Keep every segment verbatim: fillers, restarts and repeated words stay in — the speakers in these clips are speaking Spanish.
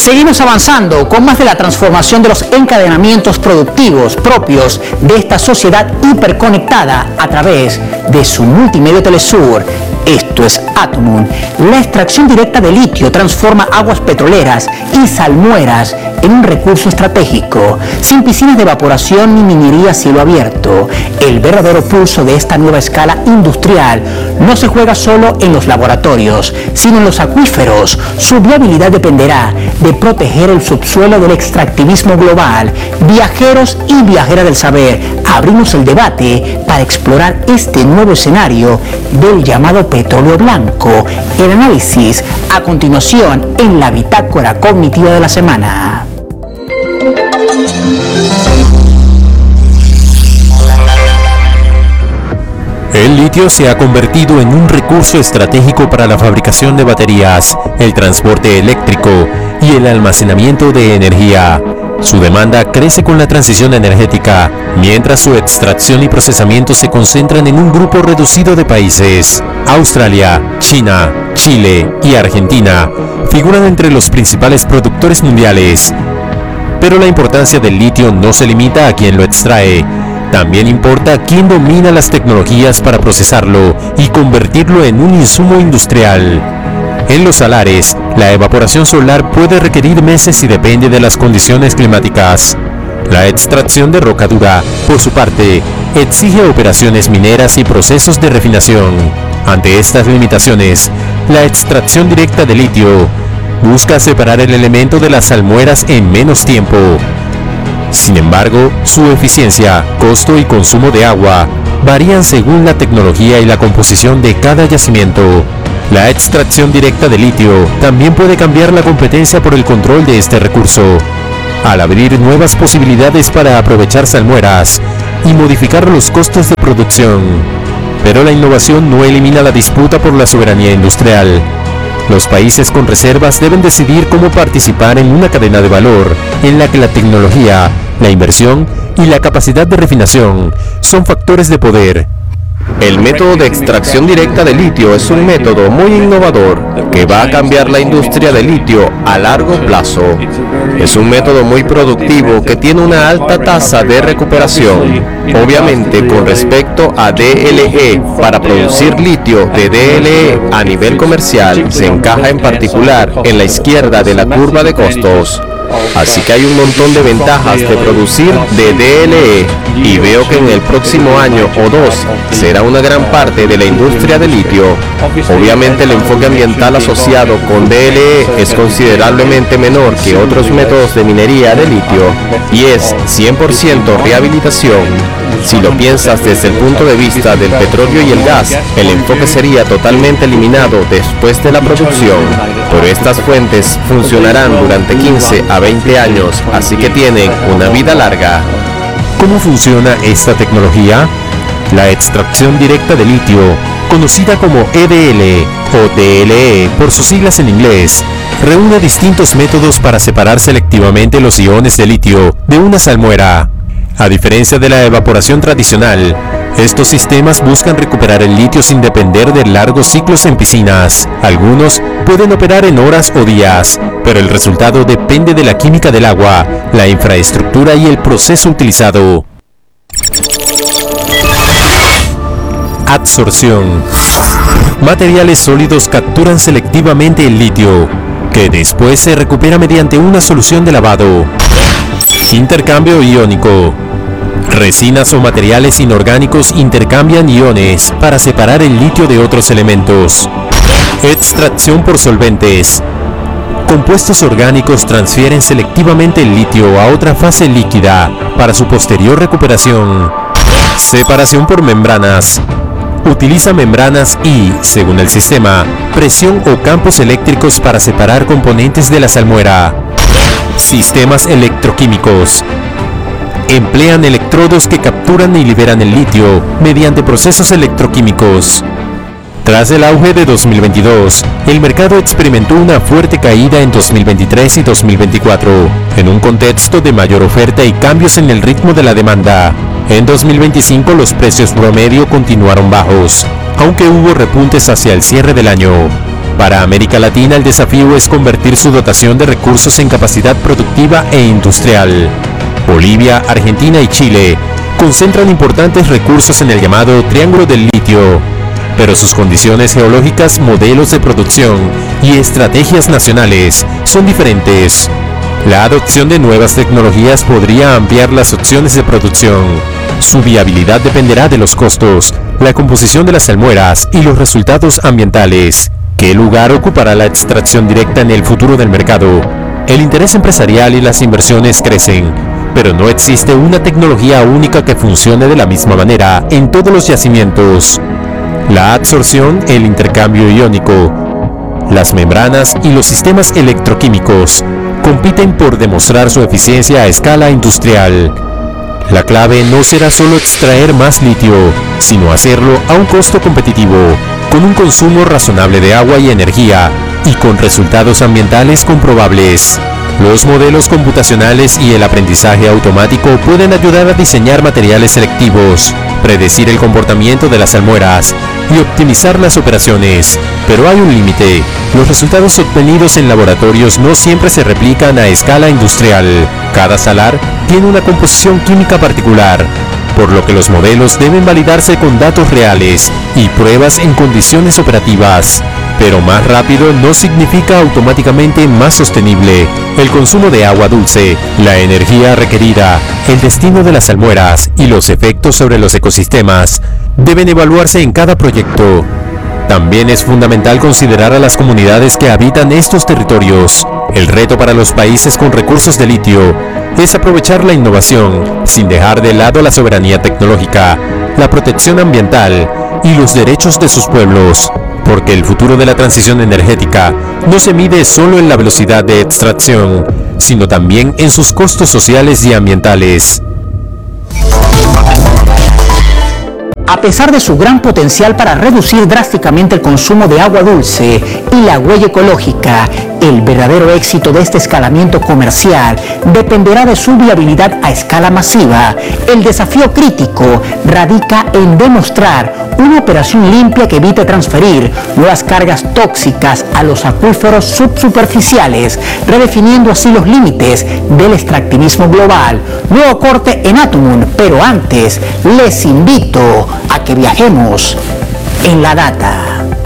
Seguimos avanzando con más de la transformación de los encadenamientos productivos propios de esta sociedad hiperconectada a través de su multimedia Telesur. Esto es Atomun. La extracción directa de litio transforma aguas petroleras y salmueras en un recurso estratégico, sin piscinas de evaporación ni minería a cielo abierto. El verdadero pulso de esta nueva escala industrial no se juega solo en los laboratorios, sino en los acuíferos. Su viabilidad dependerá de proteger el subsuelo del extractivismo global. Viajeros y viajeras del saber, abrimos el debate para explorar este nuevo escenario del llamado petróleo blanco. El análisis a continuación en la bitácora cognitiva de la semana. El litio se ha convertido en un recurso estratégico para la fabricación de baterías, el transporte eléctrico y el almacenamiento de energía. Su demanda crece con la transición energética, mientras su extracción y procesamiento se concentran en un grupo reducido de países. Australia, China, Chile y Argentina figuran entre los principales productores mundiales. Pero la importancia del litio no se limita a quien lo extrae. También importa quién domina las tecnologías para procesarlo y convertirlo en un insumo industrial. En los salares, la evaporación solar puede requerir meses y depende de las condiciones climáticas. La extracción de roca dura, por su parte, exige operaciones mineras y procesos de refinación. Ante estas limitaciones, la extracción directa de litio busca separar el elemento de las salmueras en menos tiempo. Sin embargo, su eficiencia, costo y consumo de agua varían según la tecnología y la composición de cada yacimiento. La extracción directa de litio también puede cambiar la competencia por el control de este recurso, al abrir nuevas posibilidades para aprovechar salmueras y modificar los costos de producción. Pero la innovación no elimina la disputa por la soberanía industrial. Los países con reservas deben decidir cómo participar en una cadena de valor en la que la tecnología, la inversión y la capacidad de refinación son factores de poder. El método de extracción directa de litio es un método muy innovador que va a cambiar la industria del litio a largo plazo. Es un método muy productivo que tiene una alta tasa de recuperación. Obviamente, con respecto a D L E, para producir litio de D L E a nivel comercial se encaja en particular en la izquierda de la curva de costos. Así que hay un montón de ventajas de producir de D L E y veo que en el próximo año o dos será una gran parte de la industria de litio. Obviamente el enfoque ambiental asociado con D L E es considerablemente menor que otros métodos de minería de litio y es cien por ciento rehabilitación. Si lo piensas desde el punto de vista del petróleo y el gas, el enfoque sería totalmente eliminado después de la producción, pero estas fuentes funcionarán durante quince a veinte años, así que tienen una vida larga. ¿Cómo funciona esta tecnología? La extracción directa de litio, conocida como E D L o D L E por sus siglas en inglés, reúne distintos métodos para separar selectivamente los iones de litio de una salmuera. A diferencia de la evaporación tradicional, estos sistemas buscan recuperar el litio sin depender de largos ciclos en piscinas. Algunos pueden operar en horas o días, pero el resultado depende de la química del agua, la infraestructura y el proceso utilizado. Adsorción. Materiales sólidos capturan selectivamente el litio, que después se recupera mediante una solución de lavado. Intercambio iónico. Resinas o materiales inorgánicos intercambian iones para separar el litio de otros elementos. Extracción por solventes. Compuestos orgánicos transfieren selectivamente el litio a otra fase líquida para su posterior recuperación. Separación por membranas. Utiliza membranas y, según el sistema, presión o campos eléctricos para separar componentes de la salmuera. Sistemas electroquímicos. Emplean electrodos que capturan y liberan el litio mediante procesos electroquímicos. Tras el auge de dos mil veintidós, el mercado experimentó una fuerte caída en dos mil veintitrés y dos mil veinticuatro, en un contexto de mayor oferta y cambios en el ritmo de la demanda. En dos mil veinticinco los precios promedio continuaron bajos, aunque hubo repuntes hacia el cierre del año. Para América Latina, el desafío es convertir su dotación de recursos en capacidad productiva e industrial. Bolivia, Argentina y Chile concentran importantes recursos en el llamado Triángulo del Litio, pero sus condiciones geológicas, modelos de producción y estrategias nacionales son diferentes. La adopción de nuevas tecnologías podría ampliar las opciones de producción. Su viabilidad dependerá de los costos, la composición de las salmueras y los resultados ambientales. ¿Qué lugar ocupará la extracción directa en el futuro del mercado? El interés empresarial y las inversiones crecen, pero no existe una tecnología única que funcione de la misma manera en todos los yacimientos. La absorción, el intercambio iónico, las membranas y los sistemas electroquímicos compiten por demostrar su eficiencia a escala industrial. La clave no será solo extraer más litio, sino hacerlo a un costo competitivo, con un consumo razonable de agua y energía, y con resultados ambientales comprobables. Los modelos computacionales y el aprendizaje automático pueden ayudar a diseñar materiales selectivos, predecir el comportamiento de las salmueras y optimizar las operaciones, pero hay un límite. Los resultados obtenidos en laboratorios no siempre se replican a escala industrial. Cada salar tiene una composición química particular, por lo que los modelos deben validarse con datos reales y pruebas en condiciones operativas. Pero más rápido no significa automáticamente más sostenible. El consumo de agua dulce, la energía requerida, el destino de las salmueras y los efectos sobre los ecosistemas deben evaluarse en cada proyecto. También es fundamental considerar a las comunidades que habitan estos territorios. El reto para los países con recursos de litio es aprovechar la innovación sin dejar de lado la soberanía tecnológica, la protección ambiental y los derechos de sus pueblos, porque el futuro de la transición energética no se mide solo en la velocidad de extracción, sino también en sus costos sociales y ambientales. A pesar de su gran potencial para reducir drásticamente el consumo de agua dulce y la huella ecológica, el verdadero éxito de este escalamiento comercial dependerá de su viabilidad a escala masiva. El desafío crítico radica en demostrar una operación limpia que evite transferir nuevas cargas tóxicas a los acuíferos subsuperficiales, redefiniendo así los límites del extractivismo global. Nuevo corte en Atomun, pero antes les invito a que viajemos en la data.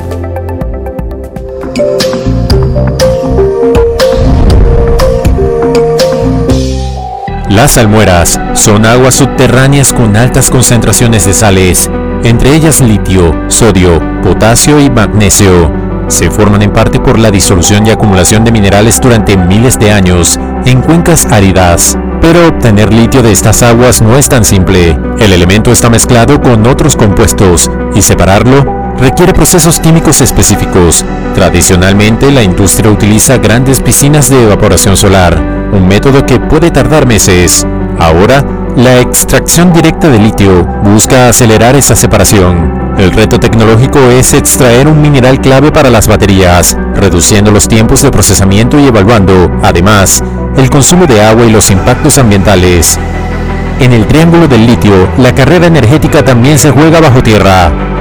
Las salmueras son aguas subterráneas con altas concentraciones de sales, entre ellas litio, sodio, potasio y magnesio. Se forman en parte por la disolución y acumulación de minerales durante miles de años en cuencas áridas. Pero obtener litio de estas aguas no es tan simple. El elemento está mezclado con otros compuestos y separarlo requiere procesos químicos específicos. Tradicionalmente, la industria utiliza grandes piscinas de evaporación solar, un método que puede tardar meses. Ahora, la extracción directa de litio busca acelerar esa separación. El reto tecnológico es extraer un mineral clave para las baterías, reduciendo los tiempos de procesamiento y evaluando, además, el consumo de agua y los impactos ambientales. En el Triángulo del Litio, la carrera energética también se juega bajo tierra.